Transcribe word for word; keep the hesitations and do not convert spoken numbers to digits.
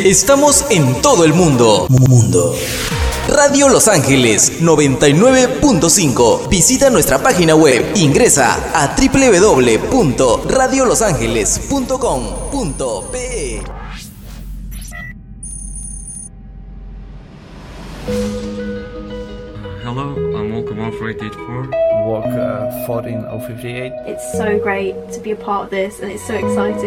Estamos en todo el mundo. Mundo. Radio Los Ángeles noventa y nueve punto cinco. Visita nuestra página web. Ingresa a doble u doble u doble u punto radio los ángeles punto com punto pe. Hello, I'm Walker one four eight eight four. Walker fourteen oh fifty-eight. It's so great to be a part of this and it's so exciting.